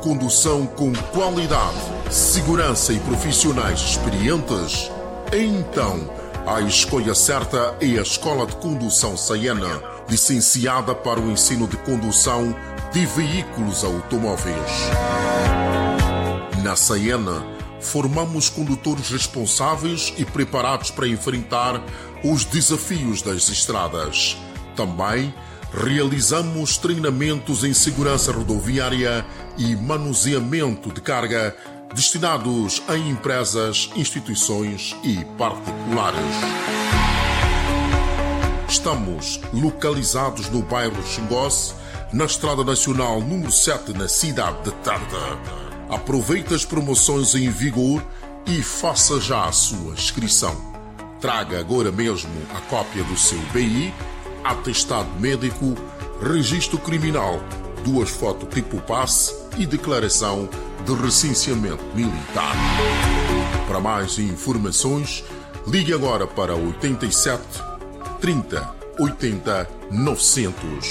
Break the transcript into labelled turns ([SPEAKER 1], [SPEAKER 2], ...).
[SPEAKER 1] condução com qualidade, segurança e profissionais experientes? Então, a escolha certa é a Escola de Condução Saena, licenciada para o ensino de condução de veículos automóveis. Na Saena, formamos condutores responsáveis e preparados para enfrentar os desafios das estradas. Também realizamos treinamentos em segurança rodoviária e manuseamento de carga destinados a empresas, instituições e particulares. Estamos localizados no bairro Xingosse, na Estrada Nacional número 7, na cidade de Tanda. Aproveite as promoções em vigor e faça já a sua inscrição. Traga agora mesmo a cópia do seu BI, atestado médico, registro criminal, 2 fotos tipo passe e declaração de recenseamento militar. Para mais informações, ligue agora para 87 30 80 900.